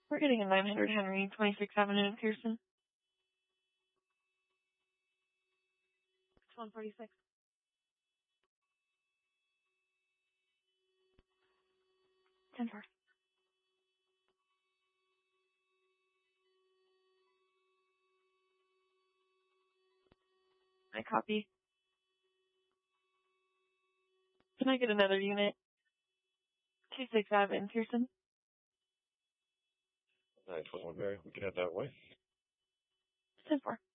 We're getting a 900 Henry, 26th Avenue in Pearson. It's 146. Ten four. I copy. Can I get another unit? 26th Avenue in Pearson. 921 Mary, we can head that way. 10-4.